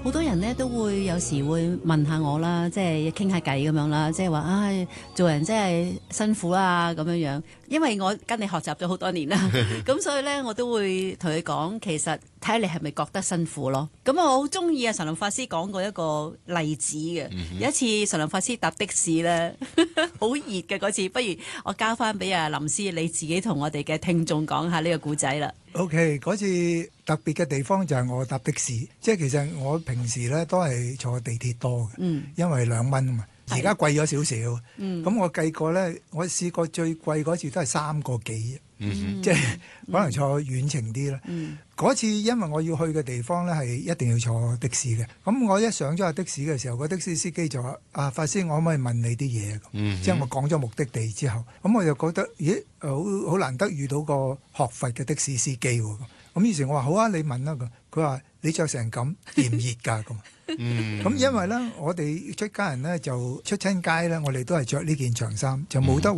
好多人咧都會有時會問下我啦，即係傾下偈咁樣啦，即係話唉，做人真係辛苦啦咁樣樣。因為我跟你學習咗好多年啦，咁所以咧我都會同佢講，其實睇下你係咪覺得辛苦咯。咁我好中意啊，神龍法師講過一個例子嘅。有一次神龍法師搭的士咧，好熱嘅嗰次，不如我交翻俾阿林師，你自己同我哋嘅聽眾講下呢個故仔啦。 OK， 嗰次特別嘅地方就係我搭的士，即係其實我平時咧都係坐地鐵多嘅，因為2蚊啊嘛。而家貴咗少少，咁我計過咧，我試過最貴嗰次都係3個幾，即係可能坐遠程啲啦。嗰次因為我要去嘅地方咧係一定要坐的士嘅，咁我一上咗下的士嘅時候，個的士司機就話：啊，法師，我可唔可以問你啲嘢？即係我講咗目的地之後，咁我就覺得，咦，好難得遇到個學佛嘅的士司機喎。咁於是我話好啊，你問啦。佢話你着成咁熱唔熱㗎？咁咁因為咧，我哋出家人咧就出親街咧，我哋都係着呢件長衫，就冇得